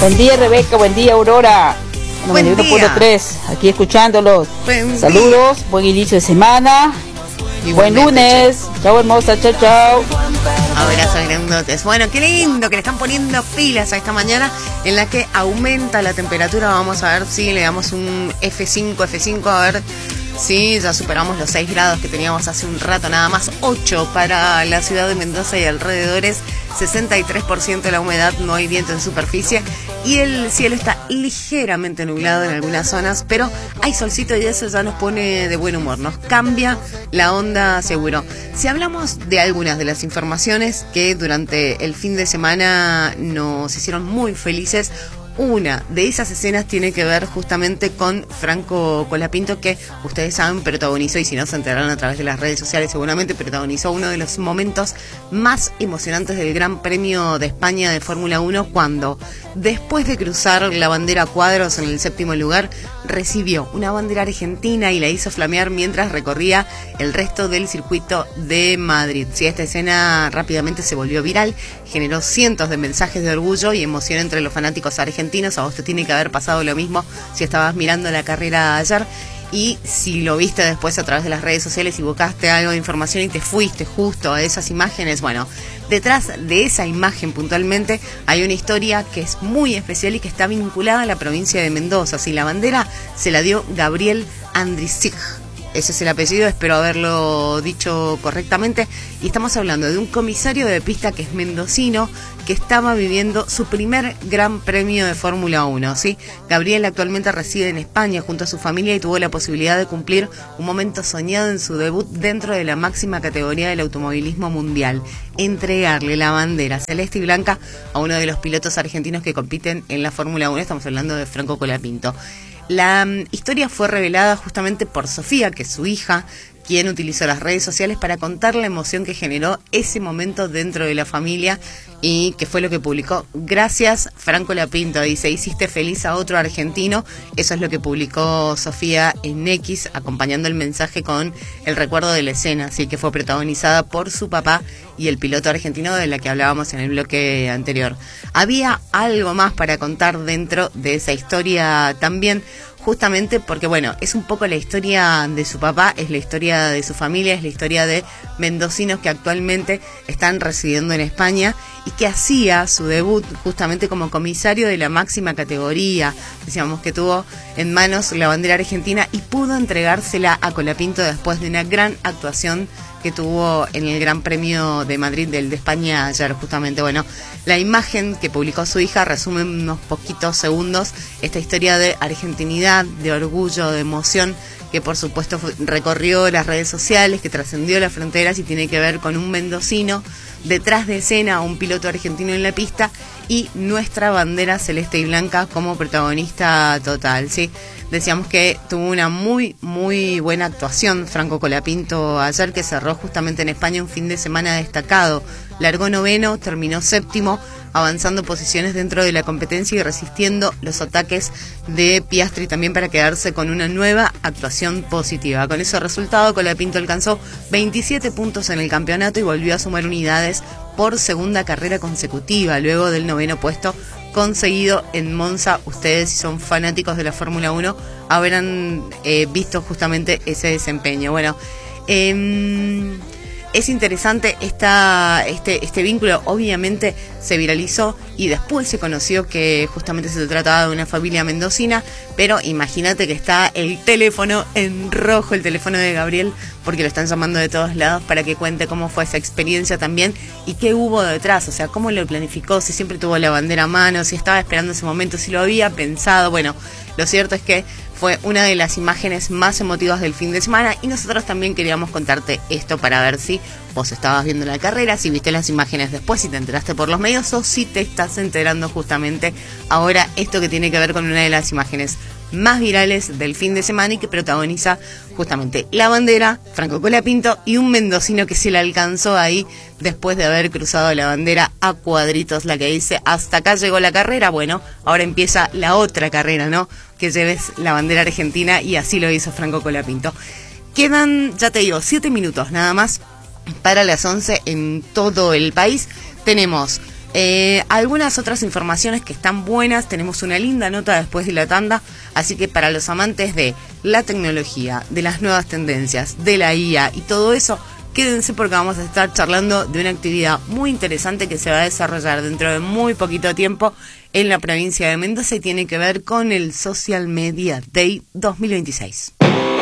Buen día, Rebeca, buen día, Aurora. Buen día. 91.3, aquí escuchándolos. Buen Saludos, buen inicio de semana. Buen lunes. Chao, hermosa, chao, chao. Abrazos grandotes. Bueno, qué lindo que le están poniendo pilas a esta mañana en la que aumenta la temperatura. Vamos a ver si le damos un F5, a ver si ya superamos los 6 grados que teníamos hace un rato, nada más 8 para la ciudad de Mendoza y alrededores, 63% de la humedad, no hay viento en superficie y el cielo está ligeramente nublado en algunas zonas, pero hay solcito y eso ya nos pone de buen humor, nos cambia la onda seguro. Si hablamos de algunas de las informaciones que durante el fin de semana nos hicieron muy felices, una de esas escenas tiene que ver justamente con Franco Colapinto, que ustedes saben protagonizó, y si no se enteraron a través de las redes sociales seguramente, protagonizó uno de los momentos más emocionantes del Gran Premio de España de Fórmula 1, cuando después de cruzar la bandera a cuadros en el 7º lugar, recibió una bandera argentina y la hizo flamear mientras recorría el resto del circuito de Madrid. Sí, esta escena rápidamente se volvió viral, generó cientos de mensajes de orgullo y emoción entre los fanáticos argentinos. A vos te tiene que haber pasado lo mismo si estabas mirando la carrera ayer, y si lo viste después a través de las redes sociales y buscaste algo de información y te fuiste justo a esas imágenes. Bueno, detrás de esa imagen puntualmente hay una historia que es muy especial y que está vinculada a la provincia de Mendoza. Si la bandera se la dio Gabriel Andricic, ese es el apellido, espero haberlo dicho correctamente, y estamos hablando de un comisario de pista que es mendocino, que estaba viviendo su primer Gran Premio de Fórmula 1, ¿sí? Gabriel actualmente reside en España junto a su familia y tuvo la posibilidad de cumplir un momento soñado en su debut dentro de la máxima categoría del automovilismo mundial: entregarle la bandera celeste y blanca a uno de los pilotos argentinos que compiten en la Fórmula 1, estamos hablando de Franco Colapinto. La historia fue revelada justamente por Sofía, que es su hija, quien utilizó las redes sociales para contar la emoción que generó ese momento dentro de la familia, y que fue lo que publicó. Gracias, Franco Colapinto, dice, hiciste feliz a otro argentino. Eso es lo que publicó Sofía en X, acompañando el mensaje con el recuerdo de la escena, así que fue protagonizada por su papá y el piloto argentino de la que hablábamos en el bloque anterior. Había algo más para contar dentro de esa historia también, justamente porque, bueno, es un poco la historia de su papá, es la historia de su familia, es la historia de mendocinos que actualmente están residiendo en España y que hacía su debut justamente como comisario de la máxima categoría. Decíamos que tuvo en manos la bandera argentina y pudo entregársela a Colapinto después de una gran actuación que tuvo en el Gran Premio de Madrid de España ayer, justamente. Bueno, la imagen que publicó su hija resume en unos poquitos segundos esta historia de argentinidad, de orgullo, de emoción, que por supuesto recorrió las redes sociales, que trascendió las fronteras y tiene que ver con un mendocino detrás de escena, un piloto argentino en la pista y nuestra bandera celeste y blanca como protagonista total, ¿sí? Decíamos que tuvo una muy buena actuación Franco Colapinto ayer, que cerró justamente en España un fin de semana destacado. Largó noveno, terminó séptimo, avanzando posiciones dentro de la competencia y resistiendo los ataques de Piastri también para quedarse con una nueva actuación positiva. Con ese resultado, Colapinto alcanzó 27 puntos en el campeonato y volvió a sumar unidades por segunda carrera consecutiva, luego del noveno puesto conseguido en Monza. Ustedes, si son fanáticos de la Fórmula 1, habrán visto justamente ese desempeño. Bueno, es interesante este vínculo. Obviamente se viralizó y después se conoció que justamente se trataba de una familia mendocina, pero imagínate que está el teléfono en rojo, el teléfono de Gabriel, porque lo están llamando de todos lados para que cuente cómo fue esa experiencia también y qué hubo detrás, o sea, cómo lo planificó, si siempre tuvo la bandera a mano, si estaba esperando ese momento, si lo había pensado. Bueno, lo cierto es que fue una de las imágenes más emotivas del fin de semana y nosotros también queríamos contarte esto para ver si vos estabas viendo la carrera, si viste las imágenes después, si te enteraste por los medios o si te estás enterando justamente ahora, esto que tiene que ver con una de las imágenes más virales del fin de semana y que protagoniza justamente la bandera, Franco Colapinto y un mendocino que se le alcanzó ahí después de haber cruzado la bandera a cuadritos, la que dice hasta acá llegó la carrera. Bueno, ahora empieza la otra carrera, ¿no? Que lleves la bandera argentina, y así lo hizo Franco Colapinto. Quedan, ya te digo, 7 minutos nada más para las 11 en todo el país. Tenemos Algunas otras informaciones que están buenas, tenemos una linda nota después de la tanda, así que para los amantes de la tecnología, de las nuevas tendencias, de la IA y todo eso, quédense porque vamos a estar charlando de una actividad muy interesante que se va a desarrollar dentro de muy poquito tiempo en la provincia de Mendoza y tiene que ver con el Social Media Day 2026.